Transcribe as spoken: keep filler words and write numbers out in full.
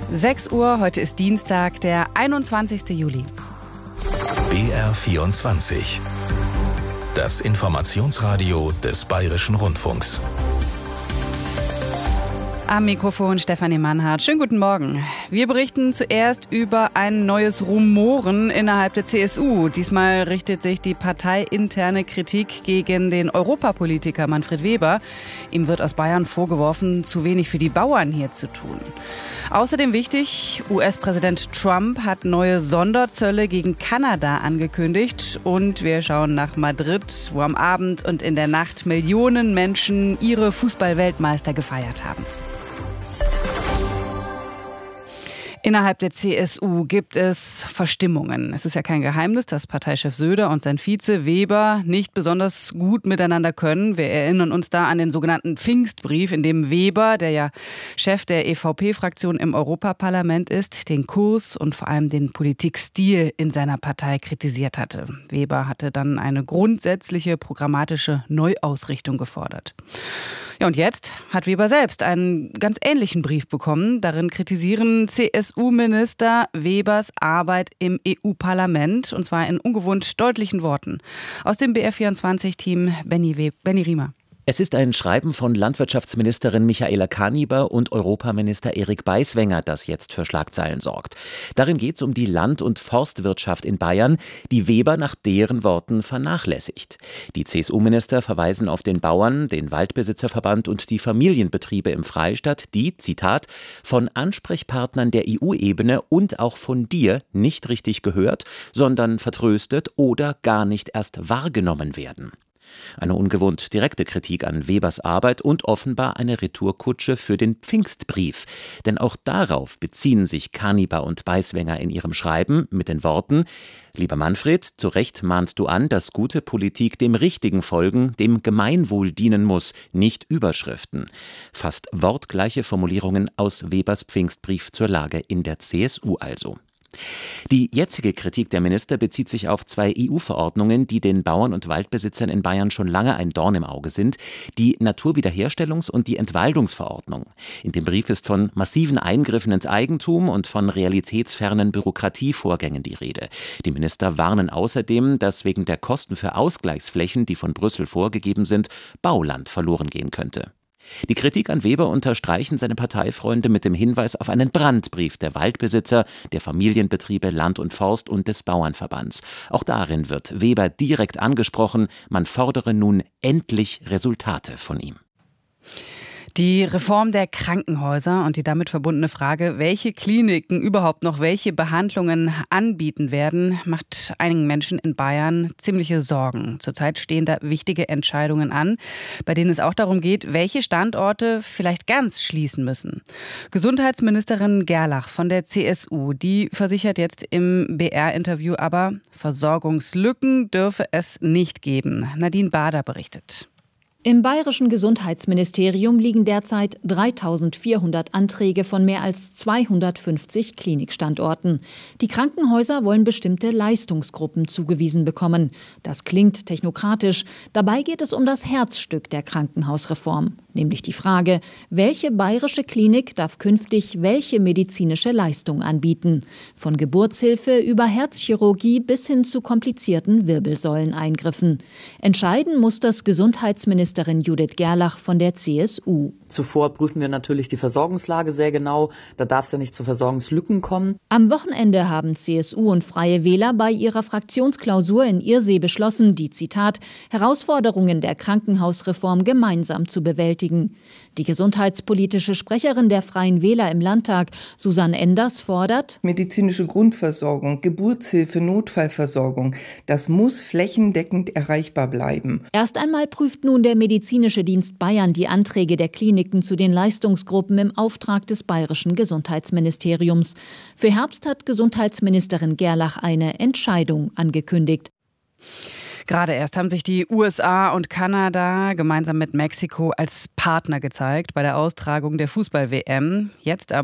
sechs Uhr, heute ist Dienstag, der einundzwanzigster Juli. B R vierundzwanzig. Das Informationsradio des Bayerischen Rundfunks. Am Mikrofon Stefanie Mannhardt. Schönen guten Morgen. Wir berichten zuerst über ein neues Rumoren innerhalb der C S U. Diesmal richtet sich die parteiinterne Kritik gegen den Europapolitiker Manfred Weber. Ihm wird aus Bayern vorgeworfen, zu wenig für die Bauern hier zu tun. Außerdem wichtig, U S-Präsident Trump hat neue Sonderzölle gegen Kanada angekündigt. Und wir schauen nach Madrid, wo am Abend und in der Nacht Millionen Menschen ihre Fußball-Weltmeister gefeiert haben. Innerhalb der C S U gibt es Verstimmungen. Es ist ja kein Geheimnis, dass Parteichef Söder und sein Vize Weber nicht besonders gut miteinander können. Wir erinnern uns da an den sogenannten Pfingstbrief, in dem Weber, der ja Chef der E V P-Fraktion im Europaparlament ist, den Kurs und vor allem den Politikstil in seiner Partei kritisiert hatte. Weber hatte dann eine grundsätzliche programmatische Neuausrichtung gefordert. Ja, und jetzt hat Weber selbst einen ganz ähnlichen Brief bekommen. Darin kritisieren C S U-Minister Webers Arbeit im E U-Parlament, und zwar in ungewohnt deutlichen Worten. Aus dem B R vierundzwanzig-Team Benny, We- Benny Riemer. Es ist ein Schreiben von Landwirtschaftsministerin Michaela Kaniber und Europaminister Erik Beiswenger, das jetzt für Schlagzeilen sorgt. Darin geht es um die Land- und Forstwirtschaft in Bayern, die Weber nach deren Worten vernachlässigt. Die C S U-Minister verweisen auf den Bauern, den Waldbesitzerverband und die Familienbetriebe im Freistaat, die, Zitat, von Ansprechpartnern der E U-Ebene und auch von dir nicht richtig gehört, sondern vertröstet oder gar nicht erst wahrgenommen werden. Eine ungewohnt direkte Kritik an Webers Arbeit und offenbar eine Retourkutsche für den Pfingstbrief. Denn auch darauf beziehen sich Kaniber und Beiswenger in ihrem Schreiben mit den Worten: Lieber Manfred, zu Recht mahnst du an, dass gute Politik dem Richtigen folgen, dem Gemeinwohl dienen muss, nicht Überschriften. Fast wortgleiche Formulierungen aus Webers Pfingstbrief zur Lage in der C S U also. Die jetzige Kritik der Minister bezieht sich auf zwei E U-Verordnungen, die den Bauern und Waldbesitzern in Bayern schon lange ein Dorn im Auge sind: die Naturwiederherstellungs- und die Entwaldungsverordnung. In dem Brief ist von massiven Eingriffen ins Eigentum und von realitätsfernen Bürokratievorgängen die Rede. Die Minister warnen außerdem, dass wegen der Kosten für Ausgleichsflächen, die von Brüssel vorgegeben sind, Bauland verloren gehen könnte. Die Kritik an Weber unterstreichen seine Parteifreunde mit dem Hinweis auf einen Brandbrief der Waldbesitzer, der Familienbetriebe Land und Forst und des Bauernverbands. Auch darin wird Weber direkt angesprochen, man fordere nun endlich Resultate von ihm. Die Reform der Krankenhäuser und die damit verbundene Frage, welche Kliniken überhaupt noch welche Behandlungen anbieten werden, macht einigen Menschen in Bayern ziemliche Sorgen. Zurzeit stehen da wichtige Entscheidungen an, bei denen es auch darum geht, welche Standorte vielleicht ganz schließen müssen. Gesundheitsministerin Gerlach von der C S U, die versichert jetzt im B R-Interview aber, Versorgungslücken dürfe es nicht geben. Nadine Bader berichtet. Im bayerischen Gesundheitsministerium liegen derzeit dreitausendvierhundert Anträge von mehr als zweihundertfünfzig Klinikstandorten. Die Krankenhäuser wollen bestimmte Leistungsgruppen zugewiesen bekommen. Das klingt technokratisch. Dabei geht es um das Herzstück der Krankenhausreform, nämlich die Frage, welche bayerische Klinik darf künftig welche medizinische Leistung anbieten. Von Geburtshilfe über Herzchirurgie bis hin zu komplizierten Wirbelsäuleneingriffen. Entscheiden muss das Gesundheitsministerium Judith Gerlach von der C S U. Zuvor prüfen wir natürlich die Versorgungslage sehr genau. Da darf es ja nicht zu Versorgungslücken kommen. Am Wochenende haben C S U und Freie Wähler bei ihrer Fraktionsklausur in Irsee beschlossen, die, Zitat, Herausforderungen der Krankenhausreform gemeinsam zu bewältigen. Die gesundheitspolitische Sprecherin der Freien Wähler im Landtag, Susanne Enders, fordert: Medizinische Grundversorgung, Geburtshilfe, Notfallversorgung, das muss flächendeckend erreichbar bleiben. Erst einmal prüft nun der Medizinische Dienst Bayern die Anträge der Kliniken zu den Leistungsgruppen im Auftrag des bayerischen Gesundheitsministeriums. Für Herbst hat Gesundheitsministerin Gerlach eine Entscheidung angekündigt. Gerade erst haben sich die U S A und Kanada gemeinsam mit Mexiko als Partner gezeigt bei der Austragung der Fußball-W M. Jetzt aber